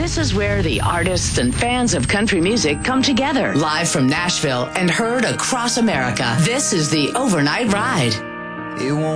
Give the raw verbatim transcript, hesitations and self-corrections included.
This is where the artists and fans of country music come together. Live from Nashville and heard across America. This is the Overnight Ride. It won't